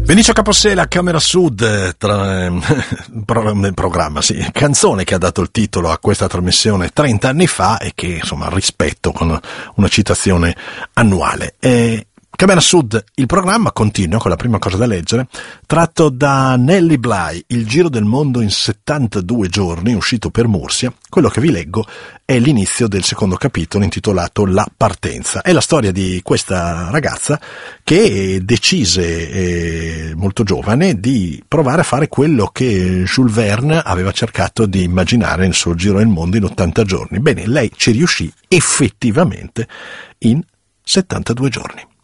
Vinicio Capossela, Camera Sud, programma, sì, canzone che ha dato il titolo a questa trasmissione 30 anni fa e che insomma rispetto con una citazione annuale. Camera Sud, il programma continua con la prima cosa da leggere, tratto da Nelly Bly, Il giro del mondo in 72 giorni, uscito per Mursia. Quello che vi leggo è l'inizio del secondo capitolo intitolato La partenza. È la storia di questa ragazza che decise molto giovane di provare a fare quello che Jules Verne aveva cercato di immaginare nel suo giro del mondo in 80 giorni. Bene, lei ci riuscì effettivamente in 72 giorni.